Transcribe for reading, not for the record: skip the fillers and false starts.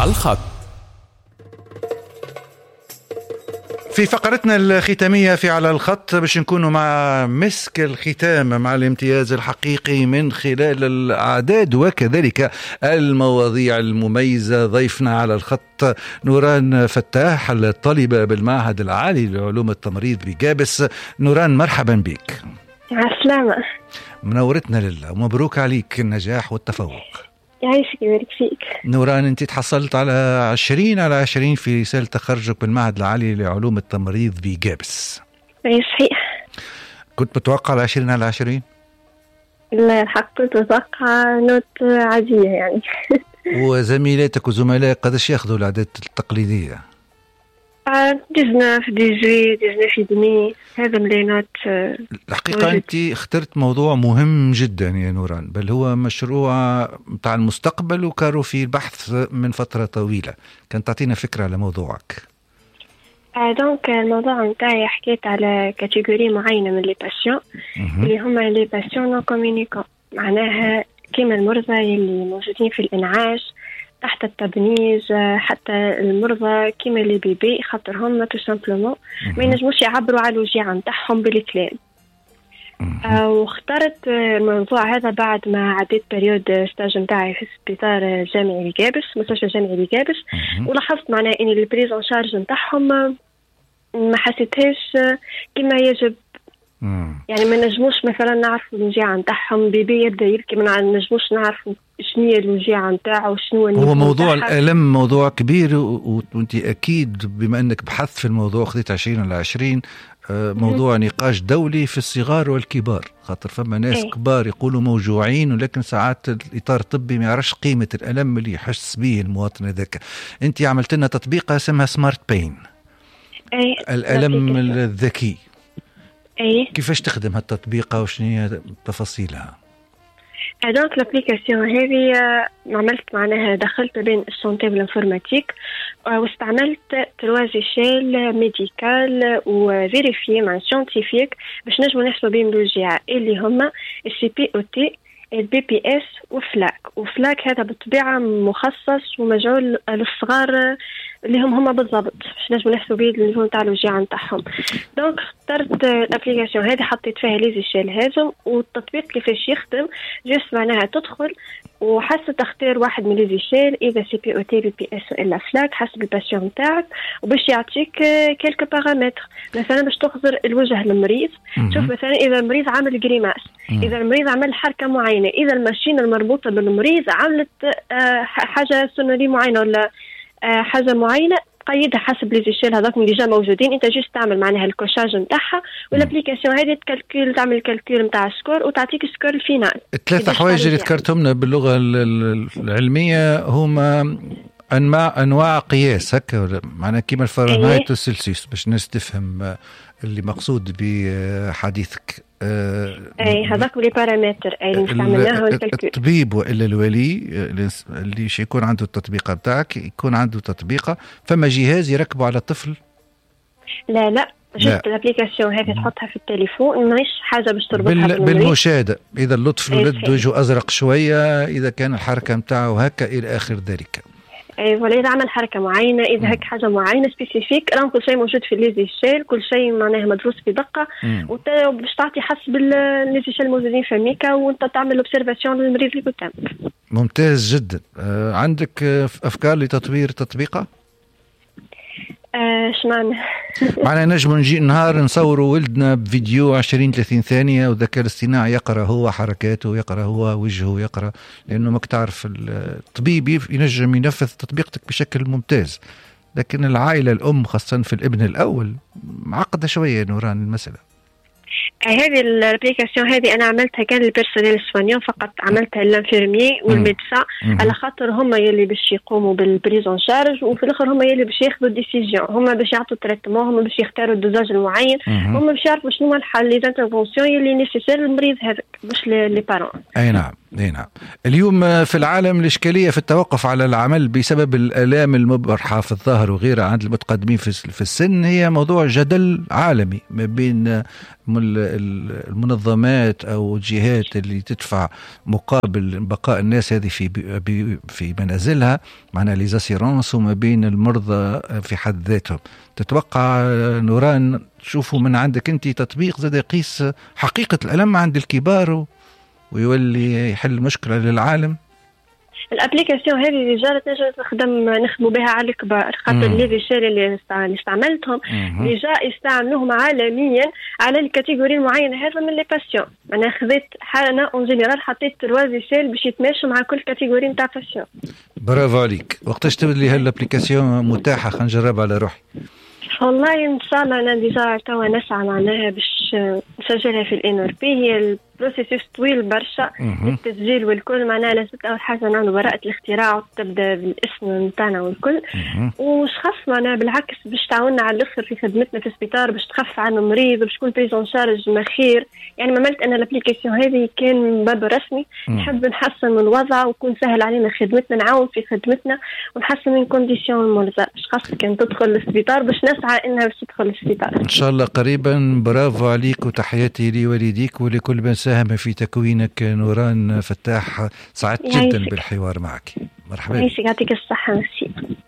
على الخط. في فقرتنا الختامية في على الخط باش نكونوا مع مسك الختام، مع الامتياز الحقيقي من خلال الأعداد وكذلك المواضيع المميزة. ضيفنا على الخط نوران فتاح، الطالبة بالمعهد العالي لعلوم التمريض بجابس. نوران مرحبا بك. عسلامة، منورتنا لله ومبروك عليك النجاح والتفوق. يعيشك ويبارك فيك. نوران، انت تحصلت على 20/20 في رسالة تخرجك بالمعهد العالي لعلوم التمريض بجابس. اي صحيح. كنت متوقع على 20/20؟ لا الحق كنت متوقع نوت عادية يعني. وزميلاتك وزملائك قداش ياخذوا الأعداد التقليدية؟ 19 18 19 دمي، هذا مليونات. الحقيقة أنت اخترت موضوع مهم جدا يا نوران، بل هو مشروع بتاع المستقبل وكانوا في البحث من فترة طويلة. كان تعطينا فكرة على موضوعك. دونك الموضوع متاعي حكيت على كاتيجوري معينة من لي باسيون اللي هما لي باسيون نون كوميونيكون، معناها كيما المرضى اللي موجودين في الإنعاش تحت التبنيج، حتى المرضى كيما اللي بيبي خاطرهم تو سامبلومون ما ينجموش يعبروا على الوجيعة نتاعهم بالكلام. واخترت الموضوع هذا بعد ما عديت بريود ستاج نتاعي في السبيطار الجامعي لجابس، مستشفى الجامعي لجابس، ولاحظت معناها ان البريزون شارج نتاعهم ما حسيتهاش كما يجب. يعني ما نجموش مثلا نعرفوا الوجيعة نتاعهم، بيبي يبدا يبكي ما نجموش نعرفوا شنو هي الوجيعة نتاعه وشنو هو موضوع الألم موضوع كبير، وانت اكيد بما انك بحثت في الموضوع خذيت 20/20 موضوع نقاش دولي في الصغار والكبار، خاطر فما ناس كبار يقولوا موجوعين ولكن ساعات الإطار الطبي ما يعرفش قيمة الألم اللي يحس به المواطن هذاك. انت عملت لنا تطبيقة اسمها سمارت بين، الألم الذكي. كيفاش تخدم هالتطبيقة وشنو هي تفاصيلها؟ دونك لابليكاسيون هذه عملت معناها دخلت بين السونتي والانفورماتيك، واستعملت 3 زيشيل ميديكال وفيريفي مع سيانتيفيك باش نجمو نحسبوا بين الوجيعة اللي هما السي بي او تي، البي بي اس وفلاك. وفلاك هذا بالطبيعة مخصص ومجعول للصغار اللي هما بالضبط باش نجمو نحسبوا بيه اللي هو تاع الوجيعة نتاعهم. دونك اخترت الابليكاسيون هذه، حطيت فيها لي زيشيل هذم، والتطبيق كيفاش يخدم جست معناها تدخل وحسب تختار واحد من لي زيشيل، اذا سي بي او تي بي بي اس الا فلاك حسب الباسيون نتاعك، وباش يعطيك كيلك بارامتر. مثلا باش تخزر الوجه للمريض، شوف مثلا اذا المريض عامل جريماس، اذا المريض عمل حركه معينه، اذا الماشين المربوطه بالمريض عملت حاجه سونوري معينه ولا حاجه معينه، قيدها حسب لي زيشيل هذاك اللي جا موجودين. انت جيست تعمل معناها الكوشاج نتاعها، والابليكاسيون هذه تكالكول تعمل الكالكول نتاع السكور وتعطيك السكور الفينال. 3 حوايج اللي ذكرتهم لنا باللغه العلميه هما انواع قياس، هكا معناها كيما الفahrenheit والسلسيوس باش الناس تفهم اللي مقصود بحديثك. هذاك لي بارامتر اللي نستعملناه الكالكول. الطبيب والا الولي اللي يكون عنده التطبيقه بتاعك يكون عنده تطبيقه، فما جهاز يركبه على الطفل؟ لا جست الابليكاسيون هذه تحطها في التليفون، ماهيش حاجه باش تربطها بالمشاهده. اذا اللطف الولد وجهه ازرق شويه، اذا كان الحركه نتاعه هكا الى اخر ذلك. ولا إذا عمل حركة معينة، إذا هيك حاجة معينة سبيسيفيك، راهم كل شيء موجود في ليزيشيل، كل شيء معناه مدروس بدقة، وباش تعطي حسب الليزيشيل الموجودين في أمريكا، وأنت تعمل اوبسيرفاسيون للمريض اللي قدامك. ممتاز جدا. عندك أفكار لتطوير تطبيقة؟ شمعنا معنا نجم نجي نهار نصوروا ولدنا بفيديو 20-30 ثانية والذكاء الاصطناعي يقرأ هو حركاته، يقرأ هو وجهه، يقرأ، لأنه ما تعرف الطبيب ينجم ينفذ تطبيقتك بشكل ممتاز، لكن العائلة الأم خاصة في الابن الأول معقدة شوية نوران المسألة. هذه الابليكاسيون هذه انا عملتها كان البيرسونيل السوانيون فقط، عملتها للانفيرمي والميدسا على خاطر هما يلي باش يقوموا بالبريزون شارج، وفي الاخر هما يلي باش ياخذوا الديسيجن، هما باش يعطوا التريتمون، هما باش يختاروا الدوزاج المعين، هما باش يعرفوا شنو الحل لي انترفونسيون يلي نيسيسير للمريض هذاك، مش لي بارون. اي نعم. نعم. اليوم في العالم الإشكالية في التوقف على العمل بسبب الآلام المبرحة في الظهر وغيرها عند المتقدمين في السن هي موضوع جدل عالمي ما بين المنظمات أو الجهات اللي تدفع مقابل بقاء الناس هذه في منازلها معنا ليزاسيرانس، وما بين المرضى في حد ذاتهم. تتوقع نوران تشوفوا من عندك أنت تطبيق زاد يقيس حقيقة الألم عند الكبار ويولي يحل مشكلة للعالم؟ الابليكاسيون هذه اللي جات نخدموا بها على الكبار، خاطر لي ريشيل اللي استعملتهم اللي جاء يستعملوهم عالميا على الكاتيجوري المعينه هذا من لي باسيون. انا خذيت انا اون جينيرال حطيت 3 ريشيل باش يتماشوا مع كل كاتيجوري نتاع باسيون. برافو عليك. وقتاش تبدا لي هالابليكاسيون متاحه؟ خلينا نجربها على روحي. والله ان شاء الله انا ديجا توا نسعى معناها باش نسجلها في الNRP. هي البروسيس طويل برشا التسجيل والكل، معناها لازم اول حاجه نعمل براءة الاختراع وتبدا بالاسم نتاعنا والكل. وش خاص معناها بالعكس باش تعاوننا على الاخر في خدمتنا في السبيطار باش تخف عن المريض وباش تكون بريزون شارج مخير. يعني ما عملت انا الابليكاسيون هذه كان من باب رسمي نحب نحسن من الوضع ويكون سهل علينا خدمتنا، نعاون في خدمتنا ونحسن من كونديسيون المرضى. مش خاص كان تدخل السبيطار باش نسعى انها باش تدخل السبيطار ان شاء الله قريبا. برافو عليك وتحياتي لوالديك ولكل من ساهم في تكوينك. نوران فتاح، سعدت جدا بالحوار معك. مرحبا. يعطيك الصحة.